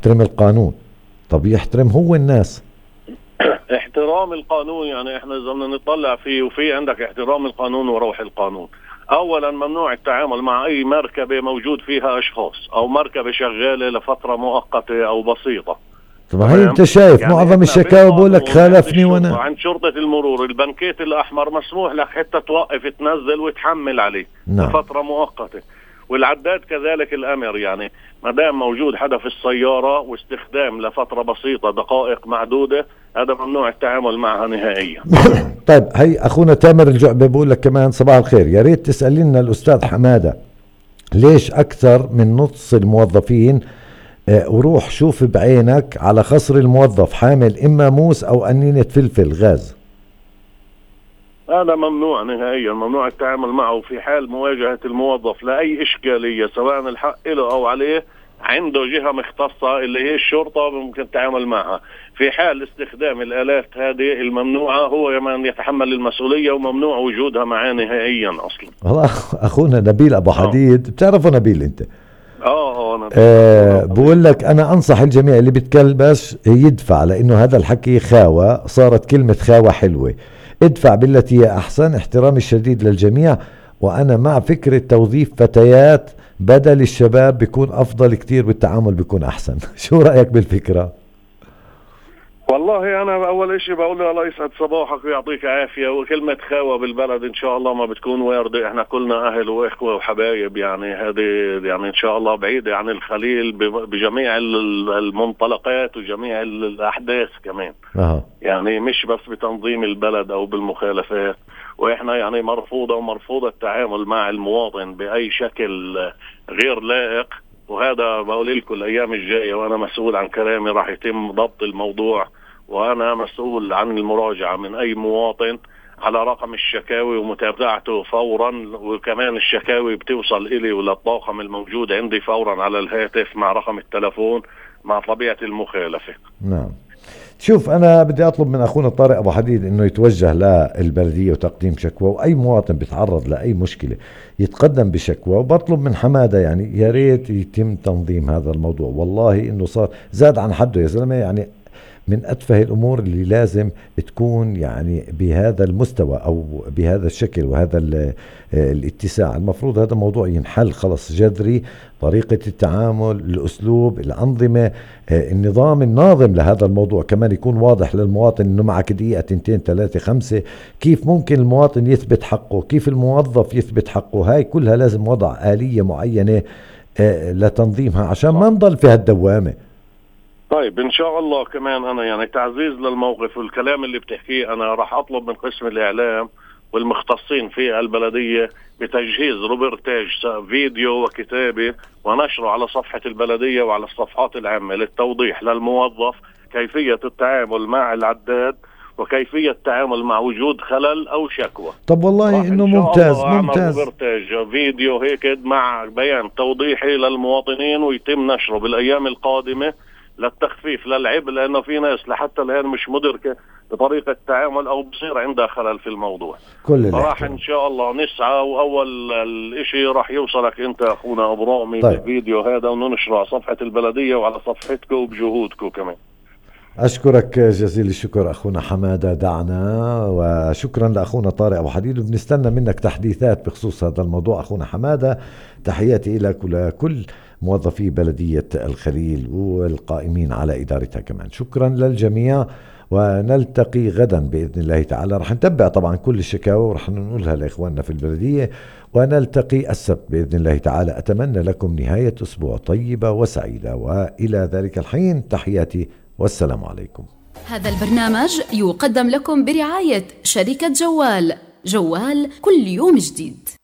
يحترم القانون. طب يحترم هو الناس. احترام القانون يعني احنا اذا بدنا نطلع فيه، وفي عندك احترام القانون وروح القانون. اولا ممنوع التعامل مع اي مركبة موجود فيها اشخاص او مركبة شغالة لفترة مؤقتة او بسيطة. طب هي انت شايف يعني معظم الشكاوى بقول لك خالفني وانا عند شرطة المرور البنكيت الاحمر مسموح لك حتى توقف تنزل وتحمل عليه لفترة مؤقتة، والعداد كذلك الامر. يعني ما دام موجود حدا في السيارة واستخدام لفترة بسيطة دقائق معدودة، هذا ممنوع التعامل معها نهائيا. طيب هي اخونا تامر الجعبة بقول لك كمان صباح الخير، يا ريت تسأل لنا الاستاذ حمادة ليش اكثر من نص الموظفين وروح شوف بعينك على خصر الموظف حامل اما موس او انينة فلفل غاز. هذا ممنوع نهائيا، ممنوع التعامل معه في حال مواجهة الموظف لأي إشكالية سواء الحق له أو عليه. عنده جهة مختصة اللي هي الشرطة ممكن التعامل معها. في حال استخدام الآلات هذه الممنوعة هو من يتحمل المسؤولية، وممنوع وجودها معاه نهائيا أصلا. والله أخونا نبيل أبو حديد بتعرفه نبيل أنت؟ بقول لك أنا أنصح الجميع اللي بتكلبش يدفع، لأنه هذا الحكي خاوة، صارت كلمة خاوة حلوة. ادفع بالتي هي أحسن، احترامي الشديد للجميع، وأنا مع فكرة توظيف فتيات بدل الشباب بيكون أفضل كتير والتعامل بيكون أحسن. شو رأيك بالفكرة؟ والله أنا أول إشي بقول له الله يسعد صباحك ويعطيك عافية. وكلمة خاوة بالبلد إن شاء الله ما بتكون واردة، إحنا كلنا أهل وإخوة وحبايب. يعني هذه يعني إن شاء الله بعيدة عن الخليل بجميع المنطلقات وجميع الأحداث كمان. يعني مش بس بتنظيم البلد أو بالمخالفات. وإحنا يعني مرفوضة التعامل مع المواطن بأي شكل غير لائق. وهذا بقول لكم الأيام الجاية وأنا مسؤول عن كلامي راح يتم ضبط الموضوع، وأنا مسؤول عن المراجعة من أي مواطن على رقم الشكاوي ومتابعته فورا. وكمان الشكاوي بتوصل إلي وللطاقم الموجود عندي فورا على الهاتف مع رقم التلفون مع طبيعة المخالفة. نعم. شوف أنا بدي أطلب من أخونا طارق أبو حديد إنه يتوجه للبلدية وتقديم شكوى، وأي مواطن بيتعرض لأي مشكلة يتقدم بشكوى. وبطلب من حمادة يعني يا ريت يتم تنظيم هذا الموضوع. والله إنه صار زاد عن حده يا زلمة. يعني من أتفه الأمور اللي لازم تكون يعني بهذا المستوى أو بهذا الشكل وهذا الاتساع. المفروض هذا الموضوع ينحل خلص جذري. طريقة التعامل، الأسلوب، الأنظمة، النظام الناظم لهذا الموضوع كمان يكون واضح للمواطن. إنه معك دقيقة 2 3 5 كيف ممكن المواطن يثبت حقه، كيف الموظف يثبت حقه. هاي كلها لازم وضع آلية معينة لتنظيمها عشان ما نضل في هالدوامة. طيب إن شاء الله كمان أنا يعني تعزيز للموقف والكلام اللي بتحكيه، أنا راح أطلب من قسم الإعلام والمختصين في البلدية بتجهيز روبرتاج فيديو وكتابة ونشره على صفحة البلدية وعلى الصفحات العامة للتوضيح للموظف كيفية التعامل مع العداد وكيفية التعامل مع وجود خلل أو شكوى. طب والله إنه ممتاز. روبرتاج فيديو هيك مع بيان توضيحي للمواطنين ويتم نشره بالأيام القادمة للتخفيف للعبء، لأنه في ناس لحتى الآن مش مدركة بطريقة التعامل أو بصير عندها خلل في الموضوع. راح إن شاء الله نسعى، وأول الاشي راح يوصلك أنت أخونا أبو رامي بالفيديو هذا وننشره على صفحة البلدية وعلى صفحتكم وبجهودكم كمان. أشكرك جزيل الشكر أخونا حمادة دعنا، وشكرا لأخونا طارق أبو حديد. وبنستنى منك تحديثات بخصوص هذا الموضوع أخونا حمادة. تحياتي لك ولكل موظفي بلدية الخليل والقائمين على إدارتها كمان. شكرا للجميع، ونلتقي غدا بإذن الله تعالى. رح نتبع طبعا كل الشكاوى ورح نقولها لإخواننا في البلدية، ونلتقي السبت بإذن الله تعالى. أتمنى لكم نهاية أسبوع طيبة وسعيدة، وإلى ذلك الحين تحياتي والسلام عليكم. هذا البرنامج يقدم لكم برعاية شركة جوال كل يوم جديد.